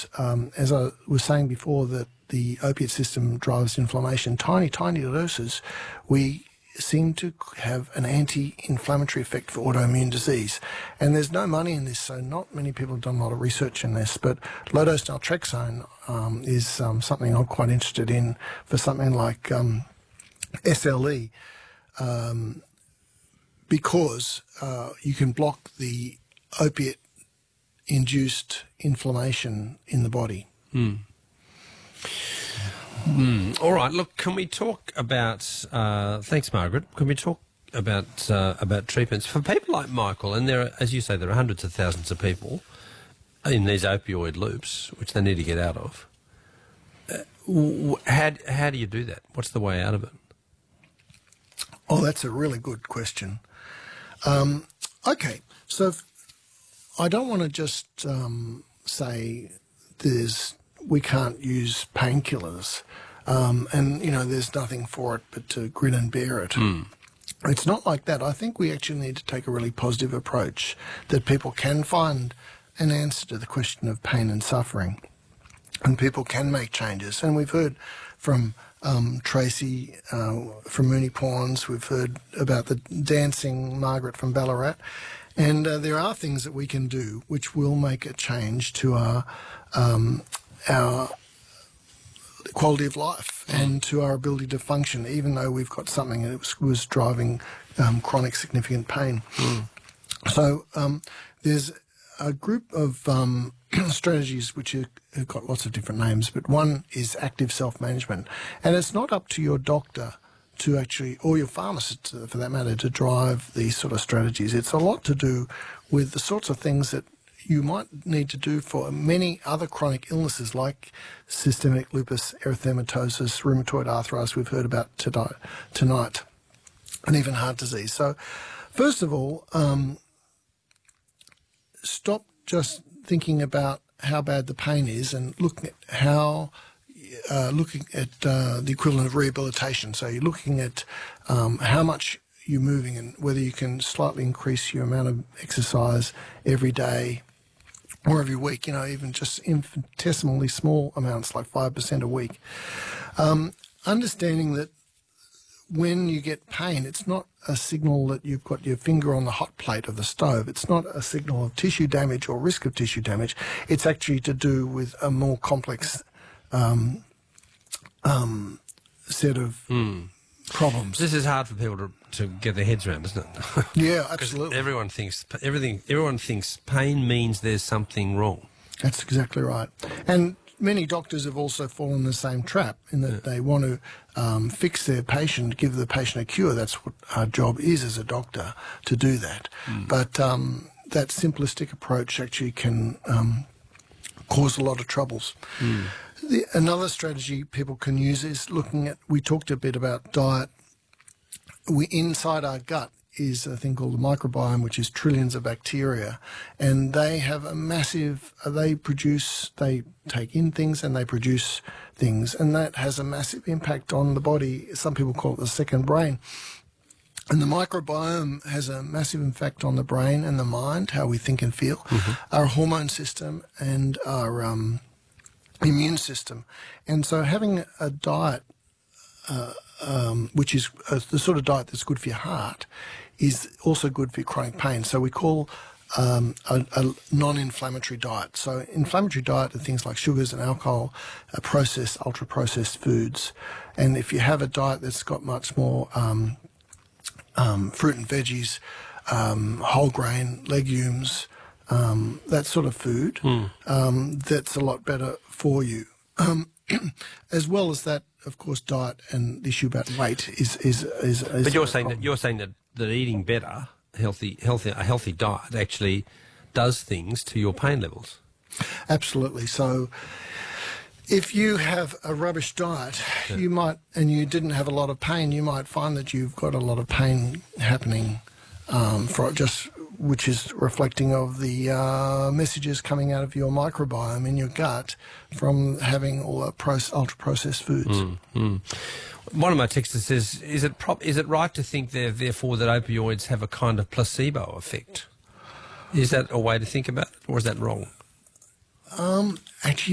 because, as I was saying before, that the opiate system drives inflammation. Tiny doses, we seem to have an anti-inflammatory effect for autoimmune disease. And there's no money in this, so not many people have done a lot of research in this, but low-dose naltrexone is something I'm quite interested in for something like SLE, because you can block the opiate-induced inflammation in the body. All right. Look, can we talk about? Thanks, Margaret. Can we talk about treatments for people like Michael? And there are, as you say, there are hundreds of thousands of people in these opioid loops, which they need to get out of. How do you do that? What's the way out of it? Oh, that's a really good question. Okay, so I don't want to just say we can't use painkillers, and there's nothing for it but to grin and bear it. It's not like that. I think we actually need to take a really positive approach, that people can find an answer to the question of pain and suffering, and people can make changes. And we've heard from Tracy from Mooney Pawns. We've heard about the dancing Margaret from Ballarat. And there are things that we can do which will make a change to our quality of life and to our ability to function, even though we've got something that was driving chronic significant pain. So there's a group of strategies which have got lots of different names, but one is active self-management. And it's not up to your doctor to actually, or your pharmacist for that matter, to drive these sort of strategies. It's a lot to do with the sorts of things that you might need to do for many other chronic illnesses like systemic lupus erythematosus, rheumatoid arthritis we've heard about tonight, and even heart disease. So first of all, stop just thinking about how bad the pain is and looking at the equivalent of rehabilitation. So you're looking at how much you're moving and whether you can slightly increase your amount of exercise every day or every week, even just infinitesimally small amounts like 5% a week. Understanding that when you get pain, it's not a signal that you've got your finger on the hot plate of the stove. It's not a signal of tissue damage or risk of tissue damage. It's actually to do with a more complex set of problems. This is hard for people to get their heads around, isn't it? Yeah, absolutely. Everyone thinks pain means there's something wrong. That's exactly right. And many doctors have also fallen in the same trap in that they want to fix their patient, give the patient a cure. That's what our job is as a doctor, to do that. But that simplistic approach actually can cause a lot of troubles. Another strategy people can use is looking at, we talked a bit about diet. Inside our gut is a thing called the microbiome, which is trillions of bacteria, and they have a massive, they take in things and they produce things, and that has a massive impact on the body. Some people call it the second brain. And the microbiome has a massive impact on the brain and the mind, how we think and feel, our hormone system and our immune system. And so having a diet which is the sort of diet that's good for your heart is also good for your chronic pain. So we call a non-inflammatory diet. So inflammatory diet are things like sugars and alcohol, processed, ultra-processed foods. And if you have a diet that's got much more fruit and veggies, whole grain, legumes, that sort of food, that's a lot better for you. As well as that, of course, diet and the issue about weight is But you're saying that eating better, a healthy diet actually does things to your pain levels. Absolutely. So if you have a rubbish diet, you might, and you didn't have a lot of pain, you might find that you've got a lot of pain happening which is reflecting of the messages coming out of your microbiome in your gut from having all the ultra-processed foods. One of my texters says, is it right to think therefore that opioids have a kind of placebo effect? Is that a way to think about it, or is that wrong? Actually,